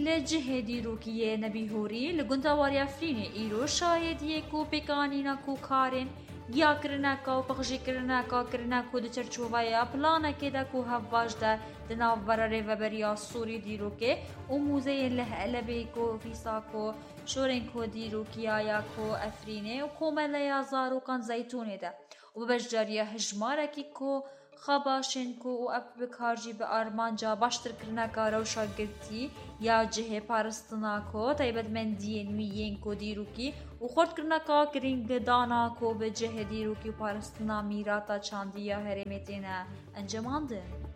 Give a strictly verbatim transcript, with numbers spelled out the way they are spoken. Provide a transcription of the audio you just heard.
لجهه دیروکیه نبیهوری لگندواری افرینه ایرو شاهدیه کو پیکانینا کو کارن گیا کرنا کا و پخشی کرنا کا کرنا کو د چرچوبایا پلانا که دا کو هواج دا دناو براره و بریا سوری دیروکه و موزه له البی کو فیسا کو شورن کو دیروکیا یا کو افرینه و کومله یا زارو کان زیتونه دا و بجاریه هجماره کی کو خباشن کو و اب بکارجی به آرمانجا باشتر کرنا کا روشا گرتی یا جه پارستنا کو تایبت من دین میین کو دیروکی و خورد کرنا کا کرینگ دانا کو به جه دیروکی پارستنا میراتا چاندیا هرمتینا انجمانده